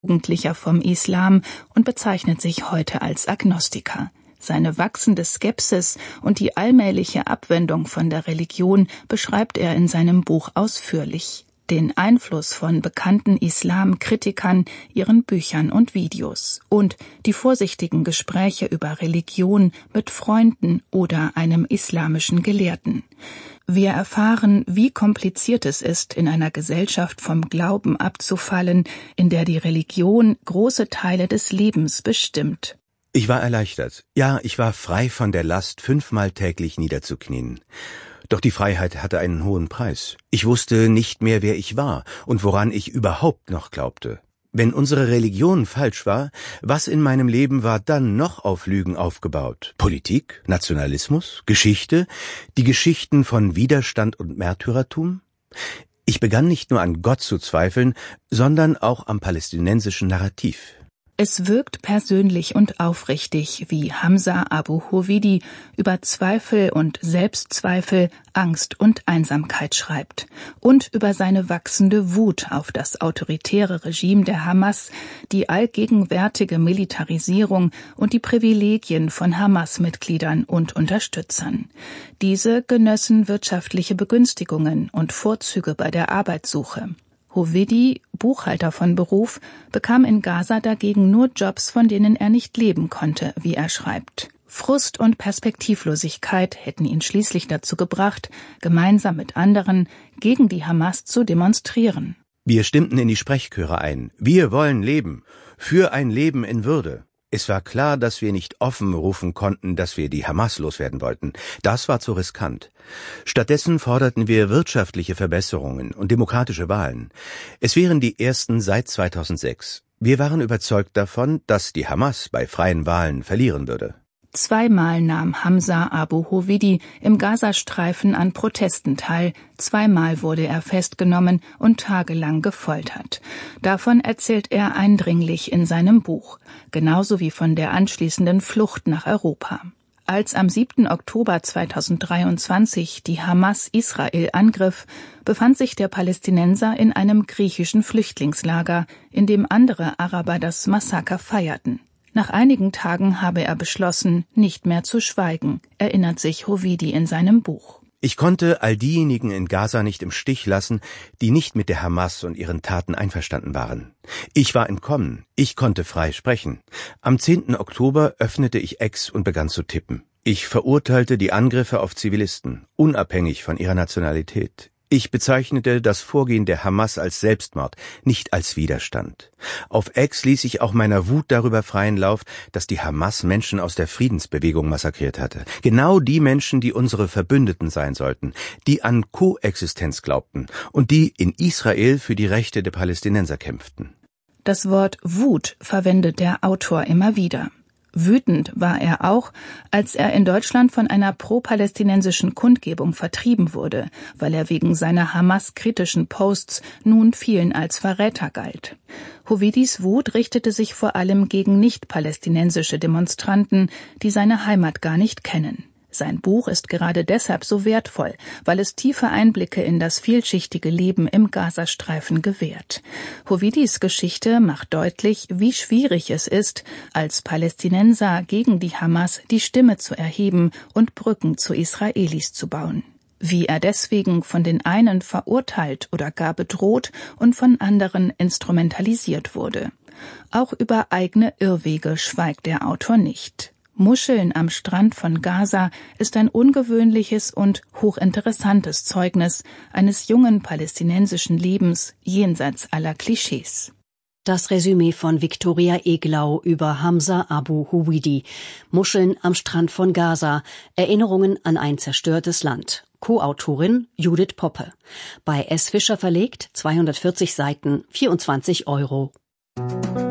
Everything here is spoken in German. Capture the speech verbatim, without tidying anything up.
Jugendlicher vom Islam und bezeichnet sich heute als Agnostiker. Seine wachsende Skepsis und die allmähliche Abwendung von der Religion beschreibt er in seinem Buch ausführlich. Den Einfluss von bekannten Islamkritikern, ihren Büchern und Videos und die vorsichtigen Gespräche über Religion mit Freunden oder einem islamischen Gelehrten. Wir erfahren, wie kompliziert es ist, in einer Gesellschaft vom Glauben abzufallen, in der die Religion große Teile des Lebens bestimmt. Ich war erleichtert. Ja, ich war frei von der Last, fünfmal täglich niederzuknien. Doch die Freiheit hatte einen hohen Preis. Ich wusste nicht mehr, wer ich war und woran ich überhaupt noch glaubte. Wenn unsere Religion falsch war, was in meinem Leben war dann noch auf Lügen aufgebaut? Politik, Nationalismus, Geschichte, die Geschichten von Widerstand und Märtyrertum? Ich begann nicht nur an Gott zu zweifeln, sondern auch am palästinensischen Narrativ. Es wirkt persönlich und aufrichtig, wie Hamza Abu Hovidi über Zweifel und Selbstzweifel, Angst und Einsamkeit schreibt und über seine wachsende Wut auf das autoritäre Regime der Hamas, die allgegenwärtige Militarisierung und die Privilegien von Hamas-Mitgliedern und Unterstützern. Diese genössen wirtschaftliche Begünstigungen und Vorzüge bei der Arbeitssuche. Hovidi, Buchhalter von Beruf, bekam in Gaza dagegen nur Jobs, von denen er nicht leben konnte, wie er schreibt. Frust und Perspektivlosigkeit hätten ihn schließlich dazu gebracht, gemeinsam mit anderen gegen die Hamas zu demonstrieren. Wir stimmten in die Sprechchöre ein. Wir wollen leben. Für ein Leben in Würde. Es war klar, dass wir nicht offen rufen konnten, dass wir die Hamas loswerden wollten. Das war zu riskant. Stattdessen forderten wir wirtschaftliche Verbesserungen und demokratische Wahlen. Es wären die ersten seit zweitausendsechs. Wir waren überzeugt davon, dass die Hamas bei freien Wahlen verlieren würde. Zweimal nahm Hamza Abu Hovidi im Gazastreifen an Protesten teil, zweimal wurde er festgenommen und tagelang gefoltert. Davon erzählt er eindringlich in seinem Buch, genauso wie von der anschließenden Flucht nach Europa. Als am siebten Oktober zweitausenddreiundzwanzig die Hamas Israel angriff, befand sich der Palästinenser in einem griechischen Flüchtlingslager, in dem andere Araber das Massaker feierten. Nach einigen Tagen habe er beschlossen, nicht mehr zu schweigen, erinnert sich Hovidi in seinem Buch. Ich konnte all diejenigen in Gaza nicht im Stich lassen, die nicht mit der Hamas und ihren Taten einverstanden waren. Ich war entkommen, ich konnte frei sprechen. Am zehnten Oktober öffnete ich X und begann zu tippen. Ich verurteilte die Angriffe auf Zivilisten, unabhängig von ihrer Nationalität. Ich bezeichnete das Vorgehen der Hamas als Selbstmord, nicht als Widerstand. Auf X ließ ich auch meiner Wut darüber freien Lauf, dass die Hamas Menschen aus der Friedensbewegung massakriert hatte. Genau die Menschen, die unsere Verbündeten sein sollten, die an Koexistenz glaubten und die in Israel für die Rechte der Palästinenser kämpften. Das Wort Wut verwendet der Autor immer wieder. Wütend war er auch, als er in Deutschland von einer pro-palästinensischen Kundgebung vertrieben wurde, weil er wegen seiner Hamas-kritischen Posts nun vielen als Verräter galt. Hovidis Wut richtete sich vor allem gegen nicht-palästinensische Demonstranten, die seine Heimat gar nicht kennen. Sein Buch ist gerade deshalb so wertvoll, weil es tiefe Einblicke in das vielschichtige Leben im Gazastreifen gewährt. Hovidis Geschichte macht deutlich, wie schwierig es ist, als Palästinenser gegen die Hamas die Stimme zu erheben und Brücken zu Israelis zu bauen. Wie er deswegen von den einen verurteilt oder gar bedroht und von anderen instrumentalisiert wurde. Auch über eigene Irrwege schweigt der Autor nicht. Muscheln am Strand von Gaza ist ein ungewöhnliches und hochinteressantes Zeugnis eines jungen palästinensischen Lebens jenseits aller Klischees. Das Resümee von Viktoria Eglau über Hamza Abu Hovidi. Muscheln am Strand von Gaza. Erinnerungen an ein zerstörtes Land. Co-Autorin Judith Poppe. Bei S. Fischer verlegt, zweihundertvierzig Seiten, vierundzwanzig Euro.